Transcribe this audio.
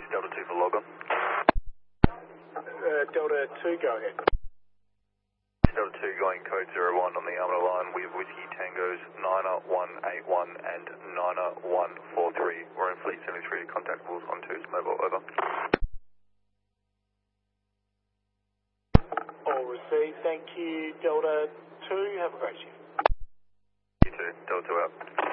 Delta 2 for log on. Delta 2, go ahead. Delta 2 going code 01 on the Armada line with Whiskey Tangos 9181 and 9143. We're in Fleet 73, contactables on 2's mobile, over. All received, thank you. Delta 2, have a great shift. You too, Delta 2 out.